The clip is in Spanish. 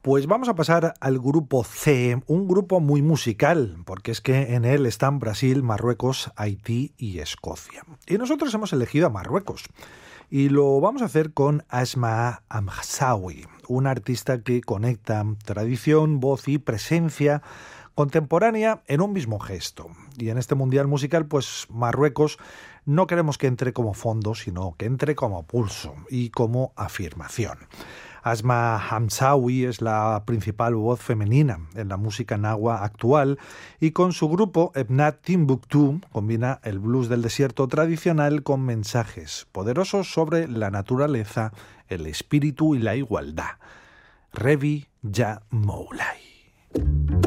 Pues vamos a pasar al grupo C, un grupo muy musical, porque es que en él están Brasil, Marruecos, Haití y Escocia. Y nosotros hemos elegido a Marruecos. Y lo vamos a hacer con Asma Hamsawi, una artista que conecta tradición, voz y presencia contemporánea en un mismo gesto. Y en este mundial musical, pues Marruecos no queremos que entre como fondo, sino que entre como pulso y como afirmación. Asma Hamsawi es la principal voz femenina en la música nahua actual y con su grupo Ebnat Timbuktu combina el blues del desierto tradicional con mensajes poderosos sobre la naturaleza, el espíritu y la igualdad. Revi Ya Moulay.